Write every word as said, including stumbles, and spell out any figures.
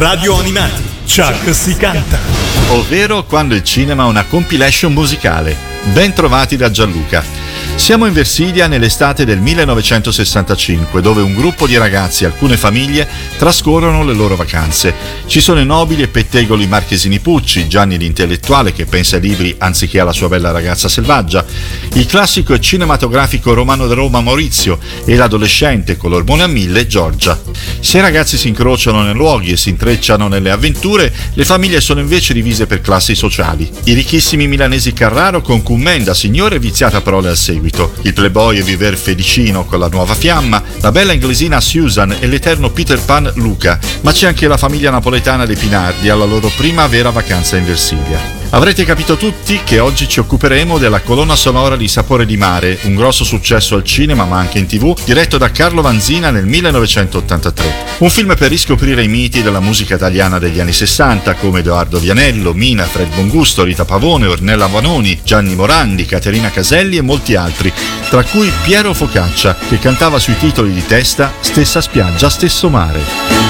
Radio Animati, Chuck si canta. Ovvero quando il cinema è una compilation musicale. Ben trovati da Gianluca. Siamo in Versilia nell'estate del millenovecentosessantacinque, dove un gruppo di ragazzi e alcune famiglie trascorrono le loro vacanze. Ci sono i nobili e pettegoli marchesini Pucci, Gianni l'intellettuale che pensa ai libri anziché alla sua bella ragazza selvaggia, il classico e cinematografico romano da Roma Maurizio e l'adolescente con l'ormone a mille Giorgia. Se i ragazzi si incrociano nei luoghi e si intrecciano nelle avventure, le famiglie sono invece divise per classi sociali. I ricchissimi milanesi Carraro con Commenda, signore viziata prole al seguito, il playboy e viver felicino con la nuova fiamma, la bella inglesina Susan e l'eterno Peter Pan Luca, ma c'è anche la famiglia napoletana dei Pinardi alla loro prima vera vacanza in Versilia. Avrete capito tutti che oggi ci occuperemo della colonna sonora di Sapore di Mare, un grosso successo al cinema ma anche in tv, diretto da Carlo Vanzina nel millenovecentottantatré. Un film per riscoprire i miti della musica italiana degli anni sessanta come Edoardo Vianello, Mina, Fred Bongusto, Rita Pavone, Ornella Vanoni, Gianni Morandi, Caterina Caselli e molti altri, tra cui Piero Focaccia che cantava sui titoli di testa Stessa spiaggia, stesso mare.